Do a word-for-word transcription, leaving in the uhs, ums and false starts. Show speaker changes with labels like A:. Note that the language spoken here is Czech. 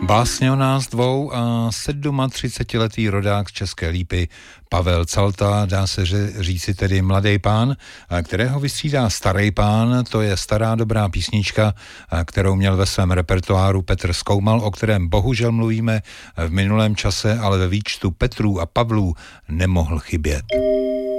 A: Básně o nás dvou a sedmatřicetiletý rodák z České Lípy Pavel Calta, dá se říci tedy mladý pán, kterého vystřídá starý pán, to je stará dobrá písnička, kterou měl ve svém repertoáru Petr Zkoumal, o kterém bohužel mluvíme v minulém čase, ale ve výčtu Petrů a Pavlů nemohl chybět.